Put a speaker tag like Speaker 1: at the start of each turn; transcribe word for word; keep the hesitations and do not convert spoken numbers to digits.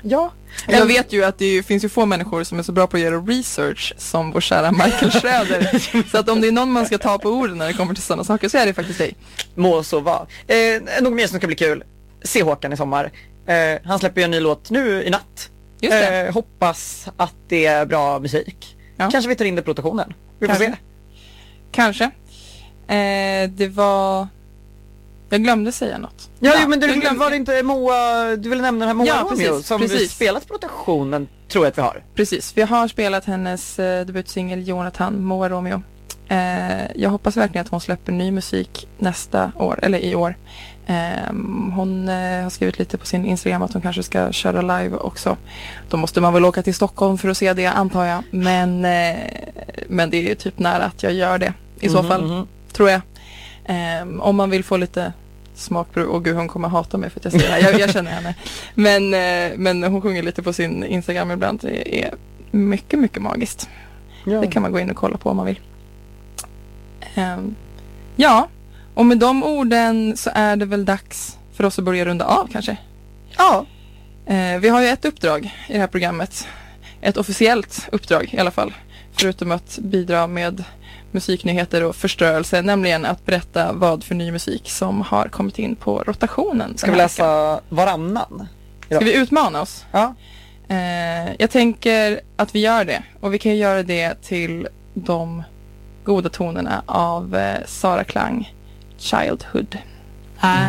Speaker 1: Ja.
Speaker 2: Jag vet ju att det finns ju få människor som är så bra på att göra research som vår kära Michael Schröder. Så att om det är någon man ska ta på orden när det kommer till sådana saker så är det faktiskt dig.
Speaker 1: Må så vara. Eh, något mer som ska bli kul. Se Håkan i sommar. Eh, han släpper ju en ny låt nu i natt.
Speaker 2: Just det.
Speaker 1: Eh, hoppas att det är bra musik.
Speaker 2: Ja.
Speaker 1: Kanske vi tar in det på rotationen. Vi får
Speaker 2: Kanske.
Speaker 1: se.
Speaker 2: Kanske. Eh, det var... Jag glömde säga något.
Speaker 1: Ja,
Speaker 2: ja
Speaker 1: jo, men du,
Speaker 2: jag glömde...
Speaker 1: var det inte Moa, du ville nämna den här Moa
Speaker 2: Ja,
Speaker 1: Romeo
Speaker 2: precis,
Speaker 1: som vi
Speaker 2: precis.
Speaker 1: spelat på rotationen, tror jag att vi har.
Speaker 2: Precis, vi har spelat hennes eh, debutsingel Jonathan, Moa Romeo. Eh, jag hoppas verkligen att hon släpper ny musik nästa år, eller i år. Eh, hon eh, har skrivit lite på sin Instagram att hon kanske ska köra live också. Då måste man väl åka till Stockholm för att se det, antar jag. Men, eh, men det är typ nära att jag gör det i så
Speaker 1: Mhm,
Speaker 2: fall,
Speaker 1: mhm.
Speaker 2: tror jag. Eh, om man vill få lite smakprov, och gud hon kommer hata mig för att jag säger det här, jag, jag känner henne. Men, eh, men hon sjunger lite på sin Instagram ibland, det är mycket, mycket magiskt.
Speaker 1: Ja.
Speaker 2: Det kan man gå in och kolla på om man vill. Um, ja, och med de orden så är det väl dags för oss att börja runda av kanske.
Speaker 1: Ja.
Speaker 2: Uh, vi har ju ett uppdrag i det här programmet. Ett officiellt uppdrag i alla fall. Förutom att bidra med musiknyheter och förstörelse. Nämligen att berätta vad för ny musik som har kommit in på rotationen.
Speaker 1: Ska vi läsa varannan?
Speaker 2: Ska vi utmana oss?
Speaker 1: Ja.
Speaker 2: Uh, jag tänker att vi gör det. Och vi kan ju göra det till de goda tonerna av uh, Sara Klang, Childhood.